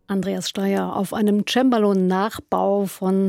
Andreas Steier auf einem Cembalo-Nachbau von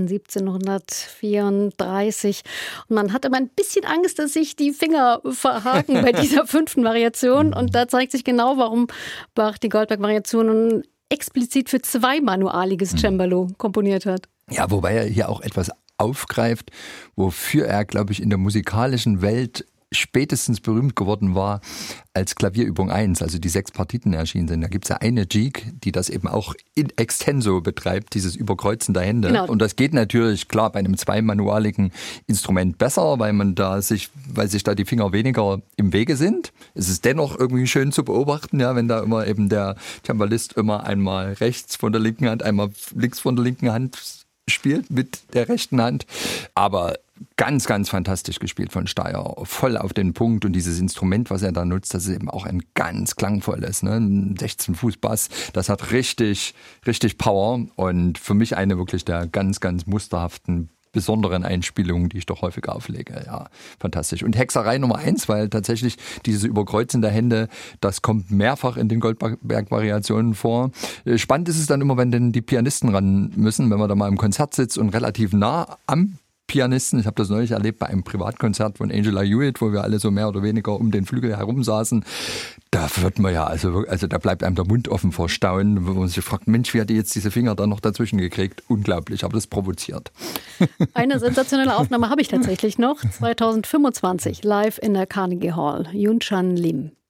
1734. Und man hat immer ein bisschen Angst, dass sich die Finger verhaken bei dieser 5. Variation. Und da zeigt sich genau, warum Bach die Goldberg-Variationen explizit für 2 manualiges Cembalo komponiert hat. Ja, wobei er hier auch etwas aufgreift, wofür er, glaube ich, in der musikalischen Welt spätestens berühmt geworden war, als Klavierübung 1, also die 6 Partiten erschienen sind. Da gibt es ja eine Jig, die das eben auch in extenso betreibt, dieses Überkreuzen der Hände. Genau. Und das geht natürlich, klar, bei einem zweimanualigen Instrument besser, weil sich da die Finger weniger im Wege sind. Es ist dennoch irgendwie schön zu beobachten, ja, wenn da immer eben der Cembalist immer einmal rechts von der linken Hand, einmal links von der linken Hand spielt mit der rechten Hand. Aber ganz, ganz fantastisch gespielt von Steier. Voll auf den Punkt. Und dieses Instrument, was er da nutzt, das ist eben auch ein ganz klangvolles, ne? Ein 16-Fuß-Bass. Das hat richtig, richtig Power. Und für mich eine wirklich der ganz, ganz musterhaften, besonderen Einspielungen, die ich doch häufig auflege. Ja, fantastisch. Und Hexerei Nummer 1, weil tatsächlich dieses Überkreuzen der Hände, das kommt mehrfach in den Goldberg-Variationen vor. Spannend ist es dann immer, wenn denn die Pianisten ran müssen, wenn man da mal im Konzert sitzt und relativ nah am Pianisten. Ich habe das neulich erlebt bei einem Privatkonzert von Angela Hewitt, wo wir alle so mehr oder weniger um den Flügel herum saßen. Da wird man ja, also da bleibt einem der Mund offen vor Staunen, wo man sich fragt, Mensch, wie hat die jetzt diese Finger da noch dazwischen gekriegt? Unglaublich, aber das provoziert. Eine sensationelle Aufnahme habe ich tatsächlich noch. 2025 live in der Carnegie Hall. Yoon Chan Lim.